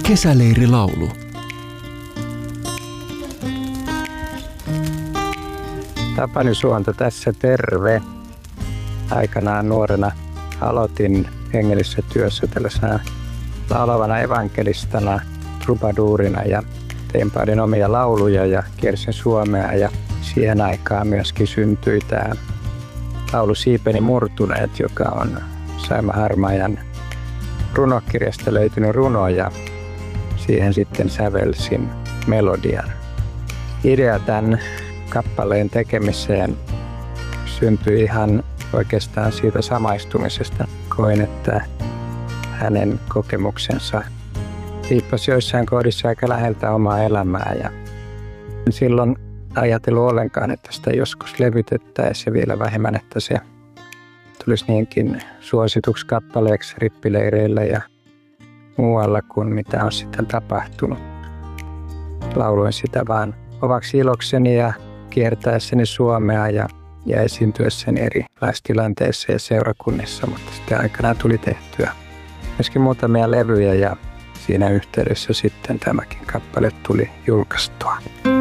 Kesäleirilaulu. Tapani Suonto tässä, terve. Aikanaan nuorena aloitin hengellisessä työssä tällaisena laulavana evankelistana, trubaduurina ja tein paljon omia lauluja ja kiersin Suomea ja siihen aikaan myöskin syntyi tämä laulu Siipeni murtuneet, joka on Saima Harmajan runokirjasta löytynyt runo ja siihen sitten sävelsin melodian. Idea tämän kappaleen tekemiseen syntyi ihan oikeastaan siitä samaistumisesta. Koin, että hänen kokemuksensa liippasi joissain kohdissa aika läheltä omaa elämää ja silloin ajatellut ollenkaan, että sitä joskus levytettäisiin ja vielä vähemmän, että se tulisi niinkin suosituksi kappaleeksi rippileireillä ja muualla kuin mitä on sitten tapahtunut. Lauloin sitä vaan omaksi ilokseni ja kiertäessäni Suomea ja esiintyessäni erilaisissa tilanteissa ja seurakunnissa, mutta sitten aikanaan tuli tehtyä myöskin muutamia levyjä ja siinä yhteydessä sitten tämäkin kappale tuli julkaistua.